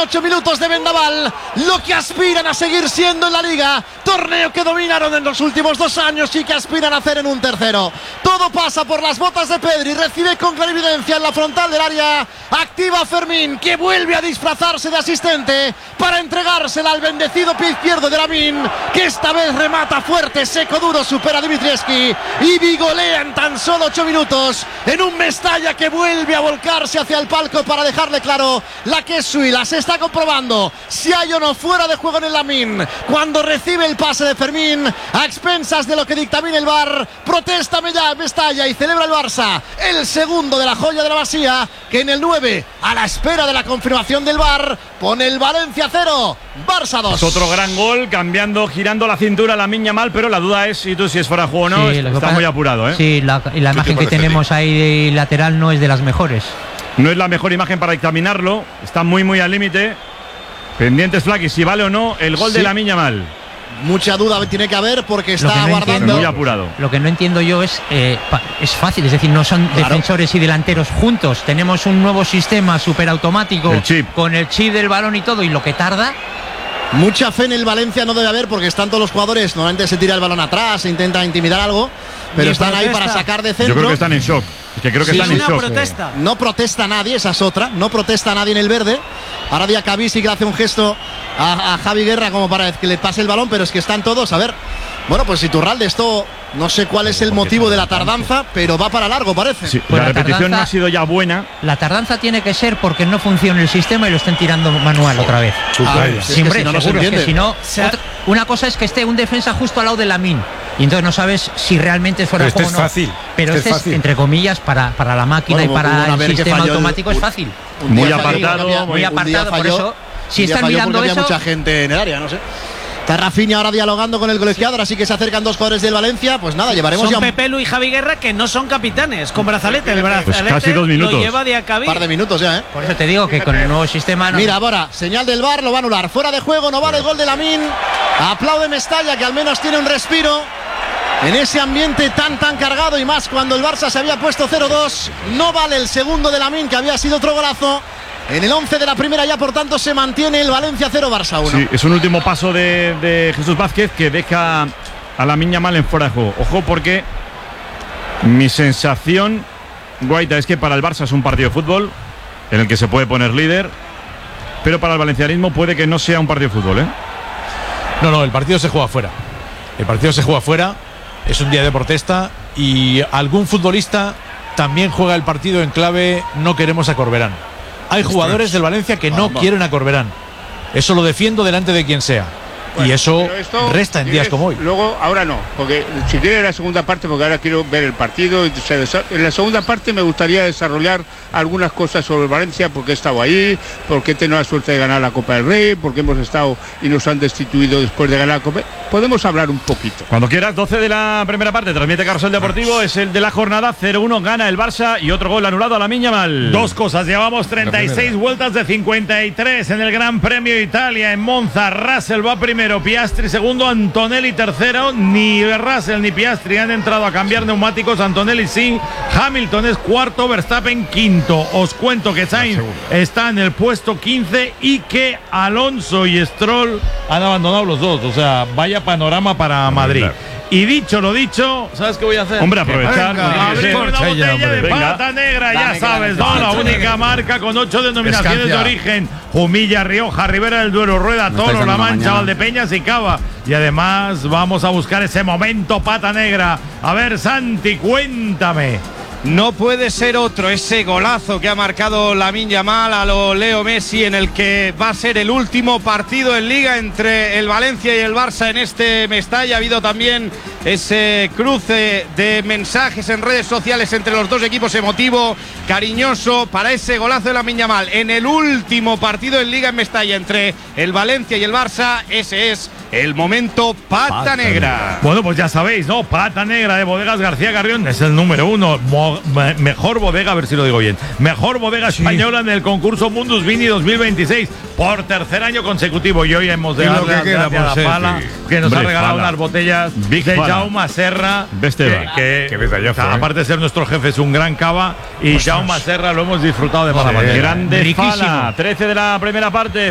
8 minutos de vendaval, lo que aspiran a seguir siendo en la Liga, torneo que dominaron en los últimos 2 años y que aspiran a hacer en un tercero. Todo pasa por las botas de Pedri, recibe con clarividencia en la frontal del área, activa Fermín, que vuelve a disfrazarse de asistente para entregársela al bendecido pie izquierdo de Lamine, que esta vez remata fuerte, seco, duro, supera a Dimitrievski y vigolea en tan solo 8 minutos en un Mestalla que vuelve a volcarse hacia el palco para dejarle claro la que es suya. Se está comprobando si hay o no fuera de juego en el Lamine cuando recibe el pase de Fermín a expensas de lo que dictamina el VAR. Protesta Mestalla y celebra el Barça el segundo de la joya de la Masía, que en el 9, a la espera de la confirmación del VAR, pone el Valencia 0, Barça 2. Es otro gran gol, girando la cintura Lamine Yamal, pero la duda es si es fuera de juego o no. Sí, está muy apurado, ¿eh? Sí, la imagen que tenemos ahí lateral no es de las mejores. No es la mejor imagen para examinarlo, está muy al límite. Pendientes, Flaky, si vale o no el gol de Lamine Yamal. Mucha duda tiene que haber porque está guardando. Muy apurado. Lo que no entiendo yo es fácil, es decir, no son defensores y delanteros juntos. Tenemos un nuevo sistema superautomático con el chip del balón y todo, y lo que tarda. Mucha fe en el Valencia no debe haber porque están todos los jugadores. Normalmente se tira el balón atrás, se intenta intimidar algo, pero están ahí para sacar de centro. Yo creo que están en shock. Protesta. No protesta nadie, esa es otra. No protesta nadie en el verde. Ahora Diacabí sí que le hace un gesto a Javi Guerra como para que le pase el balón, pero es que están todos. A ver, bueno, pues Iturralde, esto no sé cuál es el motivo de la tardanza, pero va para largo, parece. Sí, pues la repetición no ha sido ya buena. La tardanza tiene que ser porque no funciona el sistema y lo estén tirando manual otra vez. Siempre, si no, una cosa es que esté un defensa justo al lado de Lamine y entonces no sabes si realmente es fuera de juego o no. Pero este es, entre comillas, para la máquina y para el sistema automático es fácil. Muy apartado, por eso. Si están mirando eso, mucha gente en el área, no sé. Está Rafinha ahora dialogando con el colegiado, así que se acercan 2 jugadores del Valencia. Pues nada, llevaremos son Pepe Lu y Javi Guerra, que no son capitanes, con brazalete. El brazalete pues casi 2 minutos. Lo lleva Diacabí. Un par de minutos ya, ¿eh? Por eso te digo que con el nuevo sistema. Mira, ahora, señal del VAR, lo va a anular. Fuera de juego, no vale el gol de Lamine. Aplaude Mestalla, que al menos tiene un respiro en ese ambiente tan cargado, y más cuando el Barça se había puesto 0-2. No vale el segundo de Lamine, que había sido otro golazo. En el 11 de la primera ya, por tanto, se mantiene el Valencia 0, Barça 1. Sí, es un último paso de Jesús Vázquez que deja a Lamine Yamal en fuera de juego. Ojo, porque mi sensación, Guaita, es que para el Barça es un partido de fútbol en el que se puede poner líder, pero para el valencianismo puede que no sea un partido de fútbol, ¿eh? No, el partido se juega fuera. El partido se juega fuera, es un día de protesta y algún futbolista también juega el partido en clave no queremos a Corberán. Hay jugadores del Valencia que no quieren a Corberán. Eso lo defiendo delante de quien sea. Bueno, y eso resta en días como hoy. Luego, ahora no, porque si quiere la segunda parte, porque ahora quiero ver el partido. En la segunda parte me gustaría desarrollar algunas cosas sobre el Valencia, porque he estado ahí, porque he tenido la suerte de ganar la Copa del Rey, porque hemos estado y nos han destituido después de ganar la Copa. Podemos hablar un poquito. Cuando quieras. 12 de la primera parte, transmite Carrusel Deportivo, es el de la jornada. 0-1 gana el Barça y otro gol anulado a Lamine Yamal. Dos cosas, llevamos 36 vueltas de 53 en el Gran Premio de Italia en Monza. Russell va primero, Piastri segundo, Antonelli tercero. Ni Russell ni Piastri han entrado a cambiar neumáticos, Antonelli sí, Hamilton es cuarto, Verstappen quinto. Os cuento que Sainz está en el puesto 15 y que Alonso y Stroll han abandonado los dos. O sea, vaya panorama para Madrid. Y dicho lo dicho, ¿sabes qué voy a hacer? Hombre, aprovechar. Abrir una botella de Pata Negra, ya sabes, ¿no? La única marca con 8 denominaciones de origen. Jumilla, Rioja, Ribera del Duero, Rueda, Toro, La Mancha, Valdepeñas y Cava. Y además vamos a buscar ese momento Pata Negra. A ver, Santi, cuéntame. No puede ser otro ese golazo que ha marcado Lamine Yamal a lo Leo Messi, en el que va a ser el último partido en Liga entre el Valencia y el Barça en este Mestalla. Ha habido también ese cruce de mensajes en redes sociales entre los dos equipos, emotivo, cariñoso, para ese golazo de Lamine Yamal en el último partido en Liga en Mestalla entre el Valencia y el Barça. Ese es el momento Pata Negra. Bueno, pues ya sabéis, ¿no? Pata Negra de Bodegas García Carrión es el número 1. Mejor bodega, a ver si lo digo bien. Mejor bodega española en el concurso Mundus Vini 2026 por tercer año consecutivo. Y hoy hemos de darle gracias a la Pala, que nos ha regalado unas botellas de Jaume Serra, que aparte de ser nuestro jefe es un gran cava, y Jaume Serra lo hemos disfrutado de mala manera. Grande Fala, 13 de la primera parte.